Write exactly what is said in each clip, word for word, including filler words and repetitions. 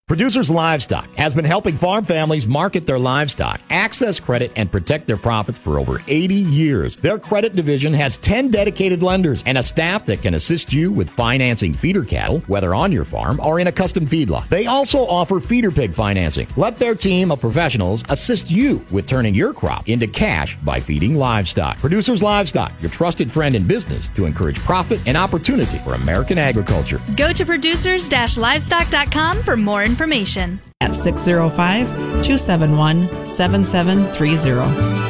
Producers Livestock has been helping farm families market their livestock, access credit, and protect their profits for over eighty years. Their credit division has ten dedicated lenders and a staff that can assist you with financing feeder cattle, whether on your farm or in a custom feedlot. They also offer feeder pig financing. Let their team of professionals assist you with turning your crop into cash by feeding livestock. Producers Livestock, your trusted friend in business to encourage profit and opportunity for American agriculture. Go to producers livestock dot com for more information. Information at six oh five, two seven one, seven seven three zero.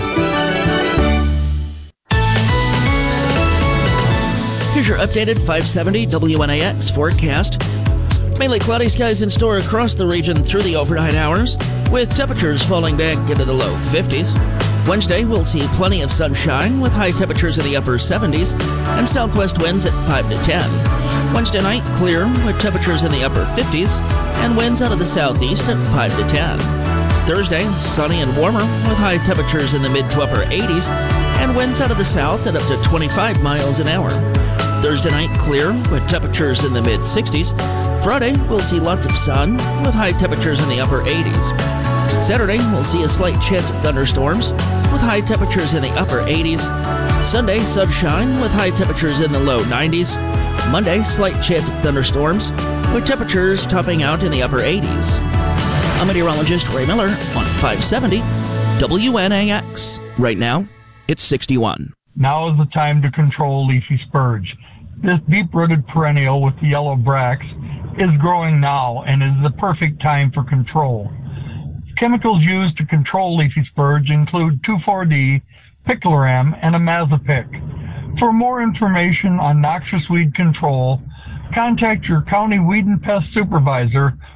Here's your updated five seventy W N A X forecast. Mainly cloudy skies in store across the region through the overnight hours, with temperatures falling back into the low fifties. Wednesday, we'll see plenty of sunshine with high temperatures in the upper seventies and southwest winds at five to ten. Wednesday night, clear with temperatures in the upper fifties and winds out of the southeast at five to ten. Thursday, sunny and warmer with high temperatures in the mid to upper eighties and winds out of the south at up to twenty-five miles an hour. Thursday night, clear with temperatures in the mid sixties. Friday, we'll see lots of sun with high temperatures in the upper eighties. Saturday, we'll see a slight chance of thunderstorms with high temperatures in the upper eighties. Sunday, sunshine with high temperatures in the low nineties. Monday, slight chance of thunderstorms with temperatures topping out in the upper eighties. I'm meteorologist Ray Miller on five seventy W N A X. Right now, it's sixty-one. Now is the time to control leafy spurge. This deep-rooted perennial with the yellow bracts is growing now and is the perfect time for control. Chemicals used to control leafy spurge include two four D, Picloram, and Imazapic. For more information on noxious weed control, contact your county weed and pest supervisor